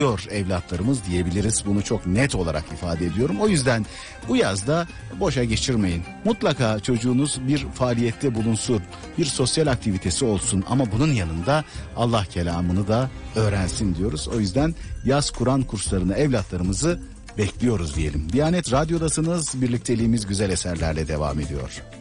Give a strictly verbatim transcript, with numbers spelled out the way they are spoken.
evlatlarımız diyebiliriz. Bunu çok net olarak ifade ediyorum. O yüzden bu yazda boşa geçirmeyin. Mutlaka çocuğunuz bir faaliyette bulunsun. Bir sosyal aktivitesi olsun ama bunun yanında Allah kelamını da öğrensin diyoruz. O yüzden yaz Kur'an kurslarına evlatlarımızı bekliyoruz diyelim. Diyanet Radyo'dasınız. Birlikteliğimiz güzel eserlerle devam ediyor.